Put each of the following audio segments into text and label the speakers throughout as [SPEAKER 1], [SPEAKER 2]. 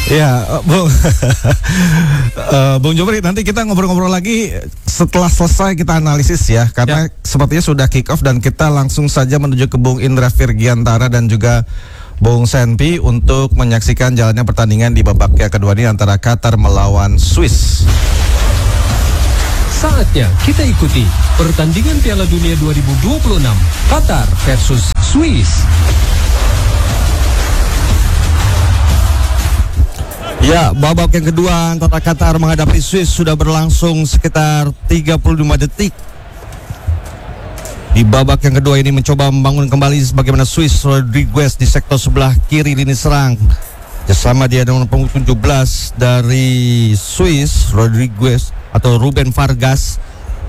[SPEAKER 1] Ya, Bung Jopri, nanti kita ngobrol-ngobrol lagi setelah selesai kita analisis ya, karena sepertinya sudah kick off dan kita langsung saja menuju ke Bung Indra Virgiantara dan juga Bung Senpi untuk menyaksikan jalannya pertandingan di babak yang kedua ini antara Qatar melawan Swiss.
[SPEAKER 2] Saatnya kita ikuti pertandingan Piala Dunia 2026 Qatar versus Swiss.
[SPEAKER 3] Ya, babak yang kedua antara Qatar menghadapi Swiss sudah berlangsung sekitar 35 detik. Di babak yang kedua ini mencoba membangun kembali sebagaimana Swiss. Rodriguez di sektor sebelah kiri lini serang. Bersama dia dengan punggung 17 dari Swiss, Rodriguez atau Ruben Vargas.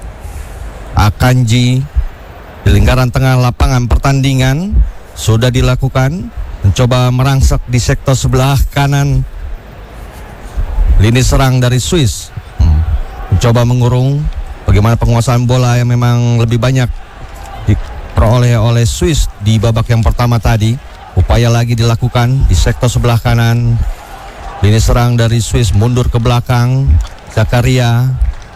[SPEAKER 3] Akanji di lingkaran tengah lapangan pertandingan sudah dilakukan. Mencoba merangsek di sektor sebelah kanan lini serang dari Swiss. Mencoba mengurung bagaimana penguasaan bola yang memang lebih banyak diperoleh oleh Swiss di babak yang pertama tadi. Upaya lagi dilakukan di sektor sebelah kanan lini serang dari Swiss, mundur ke belakang. Zakaria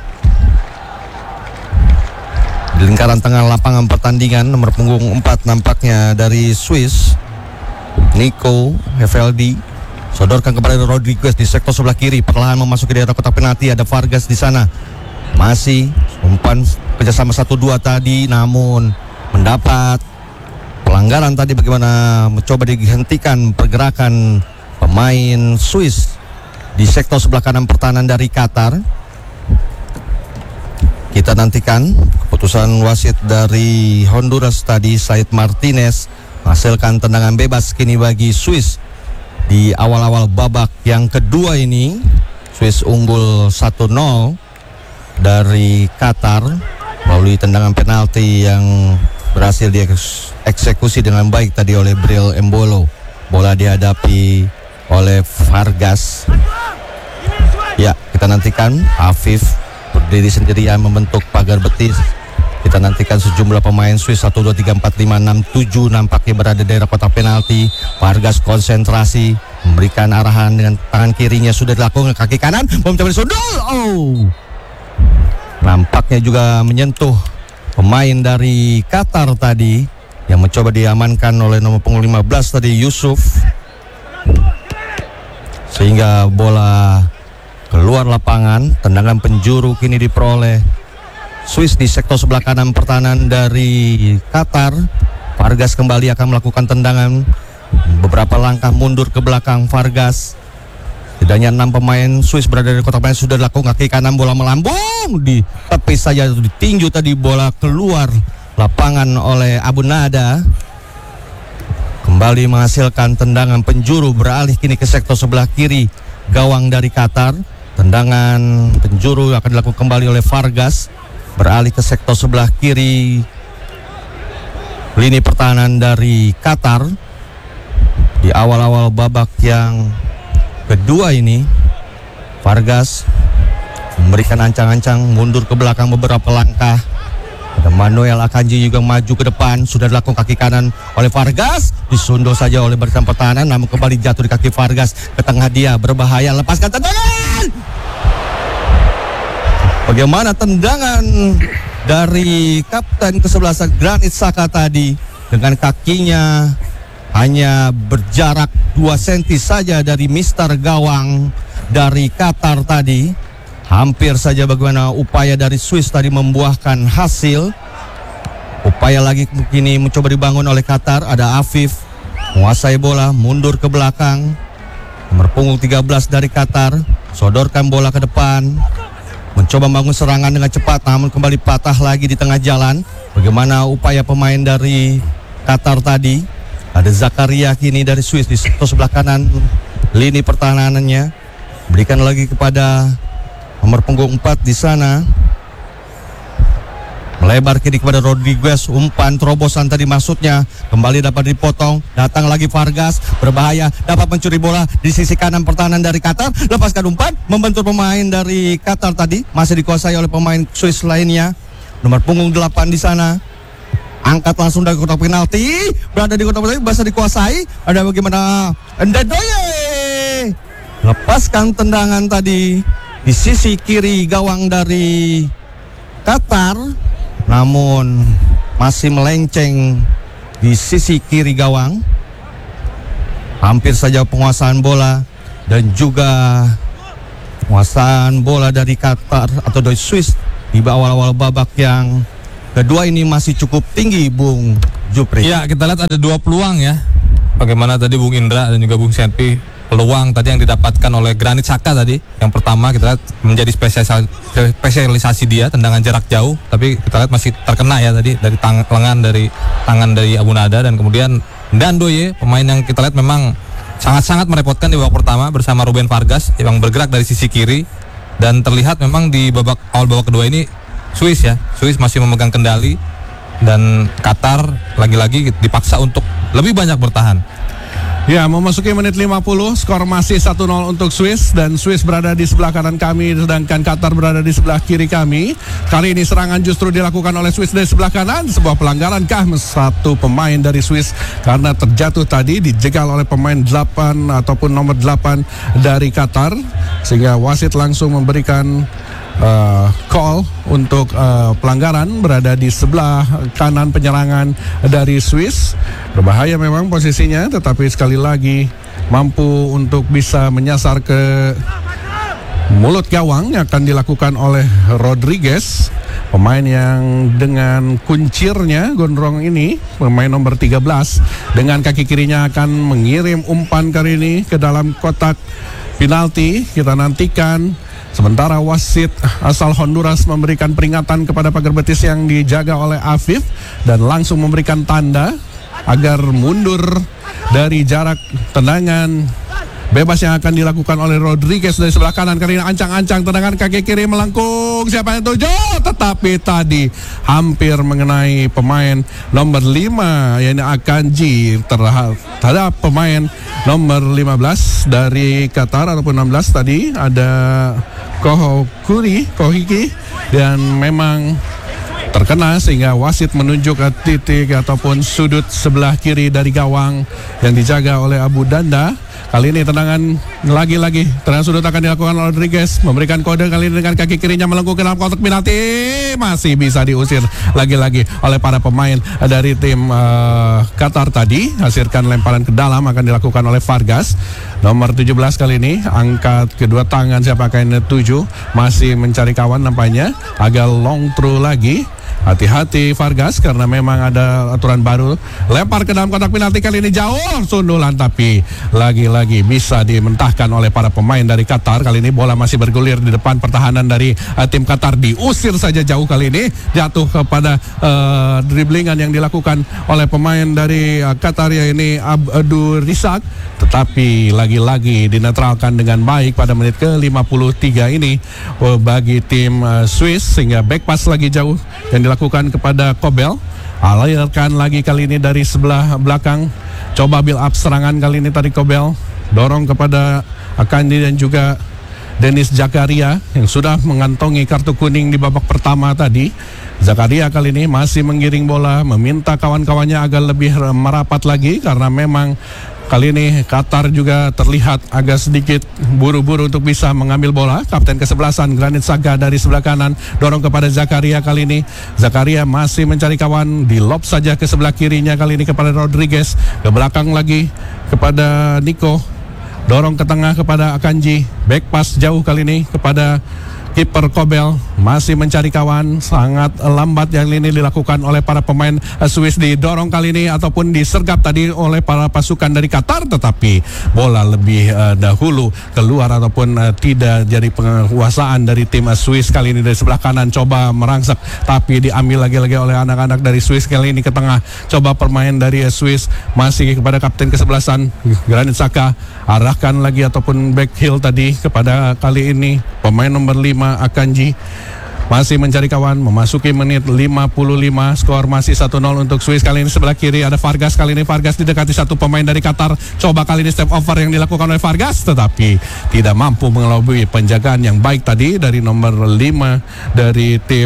[SPEAKER 3] di lingkaran tengah lapangan pertandingan, nomor punggung 4 nampaknya dari Swiss, Nico Heveldi. Sodorkan kepada Rodriguez di sektor sebelah kiri, perlahan memasuki daerah kotak penalti. Ada Vargas di sana, masih umpan kerjasama 1-2 tadi, namun mendapat pelanggaran tadi. Bagaimana mencoba dihentikan pergerakan pemain Swiss di sektor sebelah kanan pertahanan dari Qatar. Kita nantikan keputusan wasit dari Honduras tadi, Said Martinez, menghasilkan tendangan bebas kini bagi Swiss. Di awal-awal babak yang kedua ini Swiss unggul 1-0 dari Qatar melalui tendangan penalti yang berhasil dieksekusi dengan baik tadi oleh Bril Embolo. Bola dihadapi oleh Vargas. Ya, kita nantikan Afif berdiri sendirian membentuk pagar betis. Kita nantikan sejumlah pemain Swiss 1, 2, 3, 4, 5, 6, 7 nampaknya berada di daerah kotak penalti. Vargas konsentrasi, memberikan arahan dengan tangan kirinya, sudah dilakukan kaki kanan, mencoba disundul. Nampaknya juga menyentuh pemain dari Qatar tadi yang mencoba diamankan oleh nomor punggung 15 tadi, Yusuf, sehingga bola keluar lapangan. Tendangan penjuru kini diperoleh Swiss di sektor sebelah kanan pertahanan dari Qatar. Vargas kembali akan melakukan tendangan, beberapa langkah mundur ke belakang Vargas. Setidaknya 6 pemain Swiss berada di kotak penalti, sudah dilakukan kaki kanan, bola melambung di tepi saja, ditinju tadi, bola keluar lapangan oleh Abu Nada. Kembali menghasilkan tendangan penjuru, beralih kini ke sektor sebelah kiri gawang dari Qatar. Tendangan penjuru akan dilakukan kembali oleh Vargas, beralih ke sektor sebelah kiri lini pertahanan dari Qatar. Di awal-awal babak yang kedua ini Vargas memberikan ancang-ancang, mundur ke belakang beberapa langkah. Ada Manuel Akanji juga maju ke depan, sudah dilakukan kaki kanan oleh Vargas, disundul saja oleh barisan pertahanan, namun kembali jatuh di kaki Vargas. Ke tengah dia, berbahaya, lepaskan tendangan. Bagaimana tendangan dari kapten kesebelasan Granit Xhaka tadi, dengan kakinya hanya berjarak 2 cm saja dari mister gawang dari Qatar tadi. Hampir saja bagaimana upaya dari Swiss tadi membuahkan hasil. Upaya lagi kini mencoba dibangun oleh Qatar. Ada Afif menguasai bola, mundur ke belakang, nomor punggung 13 dari Qatar, sodorkan bola ke depan, mencoba membangun serangan dengan cepat, namun kembali patah lagi di tengah jalan. Bagaimana upaya pemain dari Qatar tadi. Ada Zakaria kini dari Swiss di sektor sebelah kanan lini pertahanannya, berikan lagi kepada nomor punggung 4 di sana, melebar kiri kepada Rodriguez. Umpan terobosan tadi maksudnya, kembali dapat dipotong. Datang lagi Vargas, berbahaya, dapat mencuri bola di sisi kanan pertahanan dari Qatar. Lepaskan umpan, membentur pemain dari Qatar tadi, masih dikuasai oleh pemain Swiss lainnya. Nomor punggung 8 di sana, angkat langsung dari kotak penalti, berada di kotak penalti, bisa dikuasai. Ada bagaimana Ndedoye, lepaskan tendangan tadi di sisi kiri gawang dari Qatar, namun masih melenceng di sisi kiri gawang. Hampir saja penguasaan bola dan juga penguasaan bola dari Qatar atau dari Swiss di awal-awal babak yang kedua ini masih cukup tinggi, Bung Jupri.
[SPEAKER 4] Ya, kita lihat ada 2 peluang ya. Bagaimana tadi Bung Indra dan juga Bung Senpi, peluang tadi yang didapatkan oleh Granit Xhaka tadi. Yang pertama kita lihat menjadi spesialisasi dia, tendangan jarak jauh, tapi kita lihat masih terkena ya tadi dari tangan dari Abu Nada. Dan kemudian Ndoye, pemain yang kita lihat memang sangat-sangat merepotkan di babak pertama bersama Ruben Vargas yang bergerak dari sisi kiri. Dan terlihat memang di awal babak kedua ini Swiss masih memegang kendali, dan Qatar lagi-lagi dipaksa untuk lebih banyak bertahan.
[SPEAKER 5] Ya, memasuki menit 50, skor masih 1-0 untuk Swiss, dan Swiss berada di sebelah kanan kami sedangkan Qatar berada di sebelah kiri kami. Kali ini serangan justru dilakukan oleh Swiss dari sebelah kanan. Sebuah pelanggaran kah satu pemain dari Swiss karena terjatuh tadi, dijegal oleh pemain 8 ataupun nomor 8 dari Qatar, sehingga wasit langsung memberikan call untuk pelanggaran berada di sebelah kanan penyerangan dari Swiss. Berbahaya memang posisinya, tetapi sekali lagi mampu untuk bisa menyasar ke mulut gawang yang akan dilakukan oleh Rodriguez, pemain yang dengan kuncirnya gondrong ini, pemain nomor 13, dengan kaki kirinya akan mengirim umpan kali ini ke dalam kotak penalti. Kita nantikan. Sementara wasit asal Honduras memberikan peringatan kepada pagar betis yang dijaga oleh Afif dan langsung memberikan tanda agar mundur dari jarak tendangan bebas yang akan dilakukan oleh Rodriguez dari sebelah kanan. Kali ini ancang-ancang tendangan kaki kiri melengkung, siapa yang tuju, tetapi tadi hampir mengenai pemain nomor 5 yakni Akanji terhadap pemain nomor 15 dari Qatar ataupun 16 tadi ada Kohiki, dan memang terkena sehingga wasit menunjuk ke titik ataupun sudut sebelah kiri dari gawang yang dijaga oleh Abu Danda. Kali ini tendangan lagi-lagi tendangan sudut akan dilakukan oleh Rodriguez, memberikan kode kali ini dengan kaki kirinya melengkung ke dalam kotak penalti, masih bisa diusir lagi-lagi oleh para pemain dari tim Qatar tadi. Hasilkan lemparan ke dalam akan dilakukan oleh Vargas nomor 17 kali ini, angkat kedua tangan siapa kainnya 7, masih mencari kawan nampaknya, agak long throw lagi. Hati-hati Vargas karena memang ada aturan baru. Lempar ke dalam kotak penalti kali ini jauh sundulan, tapi lagi-lagi bisa dimentahkan oleh para pemain dari Qatar. Kali ini bola masih bergulir di depan pertahanan dari tim Qatar, diusir saja jauh kali ini, jatuh kepada driblingan yang dilakukan oleh pemain dari Qatar ya ini Abdul Risak, tetapi lagi-lagi dinetralkan dengan baik pada menit ke-53 ini bagi tim Swiss, sehingga back pass lagi jauh yang dilakukan kepada Kobel. Alirkan lagi kali ini dari sebelah belakang, coba build up serangan kali ini tadi Kobel, dorong kepada Akandi dan juga Dennis Zakaria yang sudah mengantongi kartu kuning di babak pertama tadi. Zakaria kali ini masih menggiring bola, meminta kawan-kawannya agar lebih merapat lagi karena memang kali ini Qatar juga terlihat agak sedikit buru-buru untuk bisa mengambil bola. Kapten kesebelasan Granit Xhaka dari sebelah kanan dorong kepada Zakaria kali ini. Zakaria masih mencari kawan, di lob saja ke sebelah kirinya kali ini kepada Rodriguez, ke belakang lagi kepada Nico, dorong ke tengah kepada Akanji, back pass jauh kali ini kepada kiper Kobel, masih mencari kawan, sangat lambat yang ini dilakukan oleh para pemain Swiss, didorong kali ini ataupun disergap tadi oleh para pasukan dari Qatar, tetapi bola lebih dahulu keluar ataupun tidak jadi penguasaan dari tim Swiss. Kali ini dari sebelah kanan coba merangsek, tapi diambil lagi-lagi oleh anak-anak dari Swiss. Kali ini ke tengah, coba permain dari Swiss masih kepada kapten kesebelasan Granit Xhaka, arahkan lagi ataupun back heel tadi kepada kali ini pemain nomor 5 Akanji, masih mencari kawan. Memasuki menit 55, skor masih 1-0 untuk Swiss. Kali ini sebelah kiri ada Vargas, kali ini Vargas didekati satu pemain dari Qatar, coba kali ini step over yang dilakukan oleh Vargas, tetapi tidak mampu mengelabui penjagaan yang baik tadi dari nomor 5 dari tim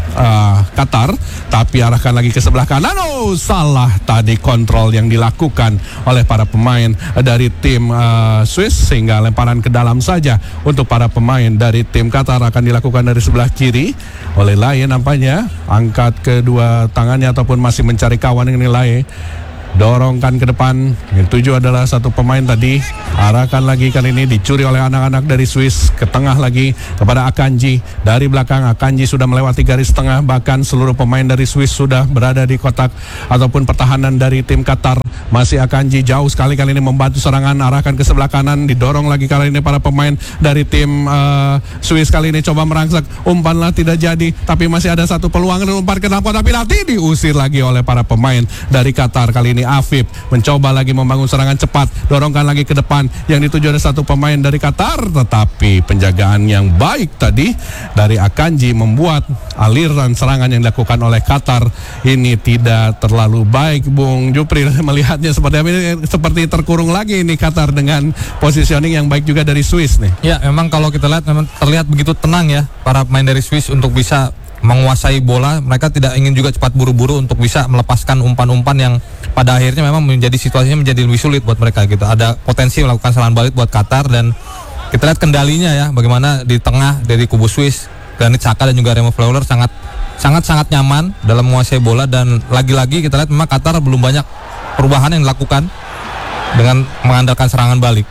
[SPEAKER 5] Qatar, tapi arahkan lagi ke sebelah kanan. Oh, salah tadi kontrol yang dilakukan oleh para pemain dari tim Swiss, sehingga lemparan ke dalam saja untuk para pemain dari tim Qatar akan dilakukan dari sebelah kiri oleh Laye. Nampaknya angkat kedua tangannya ataupun masih mencari kawan ini Laye. Dorongkan ke depan. Yang tuju adalah satu pemain tadi. Arahkan lagi, kali ini dicuri oleh anak-anak dari Swiss. Ke tengah lagi kepada Akanji. Dari belakang Akanji sudah melewati garis tengah. Bahkan seluruh pemain dari Swiss sudah berada di kotak ataupun pertahanan dari tim Qatar. Masih Akanji jauh sekali kali ini membantu serangan. Arahkan ke sebelah kanan. Didorong lagi kali ini para pemain dari tim Swiss. Kali ini coba merangsak. Umpanlah tidak jadi. Tapi masih ada satu peluang. Umpan ke dalam kotak penalti. Diusir lagi oleh para pemain dari Qatar. Kali ini Afif mencoba lagi membangun serangan cepat, dorongkan lagi ke depan, yang dituju ada satu pemain dari Qatar, tetapi penjagaan yang baik tadi dari Akanji membuat aliran serangan yang dilakukan oleh Qatar ini tidak terlalu baik. Bung Jupri melihatnya seperti terkurung lagi ini Qatar dengan positioning yang baik juga dari Swiss nih.
[SPEAKER 4] Ya, memang kalau kita lihat memang terlihat begitu tenang ya para pemain dari Swiss untuk bisa menguasai bola. Mereka tidak ingin juga cepat buru-buru untuk bisa melepaskan umpan-umpan yang pada akhirnya memang menjadi situasinya menjadi lebih sulit buat mereka gitu. Ada potensi melakukan serangan balik buat Qatar, dan kita lihat kendalinya ya, bagaimana di tengah dari kubu Swiss, Granit Xhaka dan juga Remo Freuler sangat nyaman dalam menguasai bola. Dan lagi-lagi kita lihat memang Qatar belum banyak perubahan yang dilakukan dengan mengandalkan serangan balik.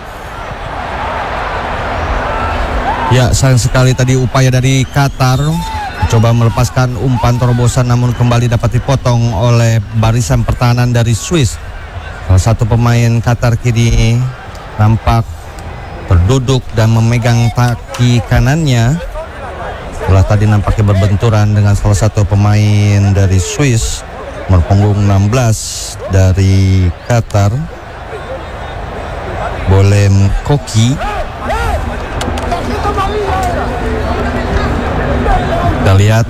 [SPEAKER 3] Ya, sayang sekali tadi upaya dari Qatar coba melepaskan umpan terobosan, namun kembali dapat dipotong oleh barisan pertahanan dari Swiss. Salah satu pemain Qatar kini nampak berduduk dan memegang kaki kanannya setelah tadi nampaknya berbenturan dengan salah satu pemain dari Swiss, nomor punggung 16 dari Qatar, Bolem Koki. Kita lihat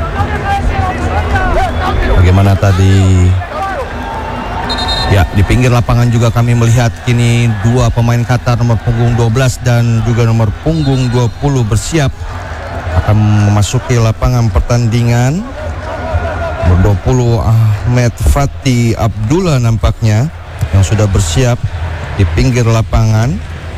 [SPEAKER 3] bagaimana tadi ya, di pinggir lapangan juga kami melihat kini dua pemain Qatar, nomor punggung 12 dan juga nomor punggung 20 bersiap akan memasuki lapangan pertandingan. Nomor 20 Ahmed Fatih Abdullah nampaknya yang sudah bersiap di pinggir lapangan,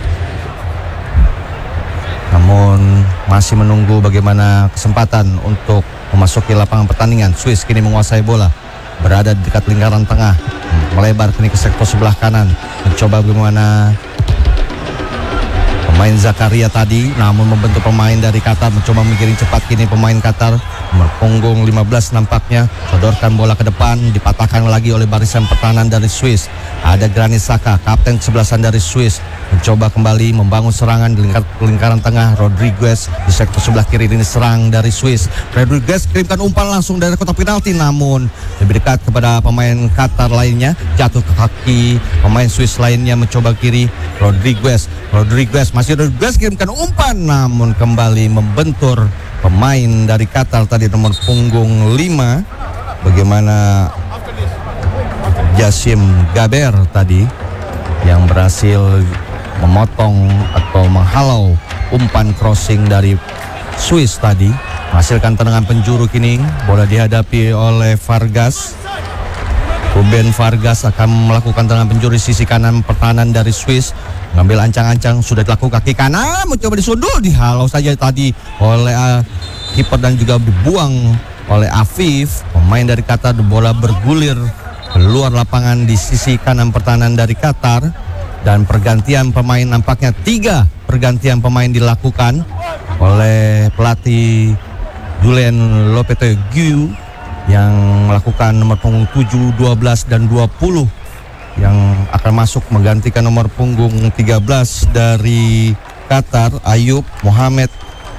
[SPEAKER 3] namun masih menunggu bagaimana kesempatan untuk memasuki lapangan pertandingan. Swiss kini menguasai bola, berada di dekat lingkaran tengah, melebar kini ke sektor sebelah kanan, mencoba bagaimana pemain Zakaria tadi, namun membentuk pemain dari Qatar, mencoba menggiring cepat kini pemain Qatar, nomor punggung 15 nampaknya sodorkan bola ke depan, dipatahkan lagi oleh barisan pertahanan dari Swiss. Ada Granit Xhaka, kapten kesebelasan dari Swiss, mencoba kembali membangun serangan di lingkaran tengah. Rodriguez di sektor sebelah kiri ini serang dari Swiss. Rodriguez kirimkan umpan langsung dari kotak penalti, namun lebih dekat kepada pemain Qatar lainnya, jatuh ke kaki pemain Swiss lainnya, mencoba kiri. Rodriguez masih Rodriguez kirimkan umpan, namun kembali membentur pemain dari Qatar tadi, nomor punggung 5. Bagaimana Jassim Gaber tadi yang berhasil memotong atau menghalau umpan crossing dari Swiss tadi, menghasilkan tendangan penjuru. Kini bola dihadapi oleh Vargas. Ruben Vargas akan melakukan tendangan penjuru di sisi kanan pertahanan dari Swiss, mengambil ancang-ancang, sudah dilakukan kaki kanan, mencoba disundul, dihalau saja tadi oleh kiper dan juga dibuang oleh Afif, pemain dari Qatar. Bola bergulir keluar lapangan di sisi kanan pertahanan dari Qatar, dan pergantian pemain, nampaknya 3 pergantian pemain dilakukan oleh pelatih Julien Lopetegui yang melakukan nomor punggung 7, 12 dan 20 yang akan masuk menggantikan nomor punggung 13 dari Qatar, Ayub Mohamed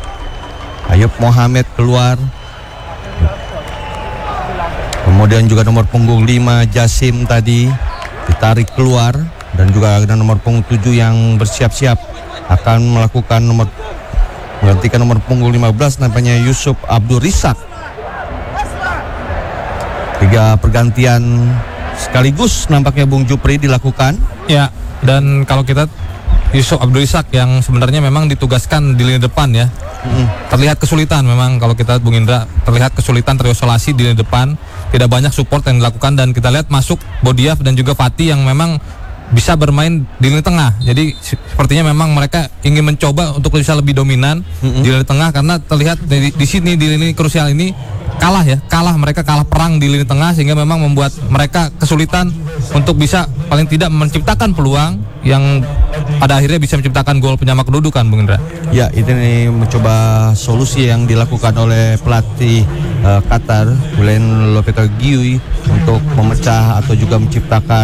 [SPEAKER 3] keluar. Kemudian juga nomor punggung 5 Jassim tadi ditarik keluar, dan juga ada nomor punggung 7 yang bersiap-siap akan melakukan menggantikan nomor punggung 15, namanya Yusuf Abdul Rizak. 3 pergantian sekaligus nampaknya Bung Jupri dilakukan.
[SPEAKER 4] Ya, dan kalau kita Yusuf Abdul Ishak yang sebenarnya memang ditugaskan di lini depan ya. Terlihat kesulitan memang kalau kita lihat Bung Indra, terlihat kesulitan terisolasi di lini depan, tidak banyak support yang dilakukan dan kita lihat masuk Bodiaf dan juga Fatih yang memang bisa bermain di lini tengah. Jadi sepertinya memang mereka ingin mencoba untuk bisa lebih dominan di lini tengah karena terlihat di sini di lini krusial ini mereka kalah perang di lini tengah sehingga memang membuat mereka kesulitan untuk bisa paling tidak menciptakan peluang yang pada akhirnya bisa menciptakan gol penyama kedudukan, Bung Indra.
[SPEAKER 3] Ya, ini mencoba solusi yang dilakukan oleh pelatih Qatar, Gulen Lopetegui, untuk memecah atau juga menciptakan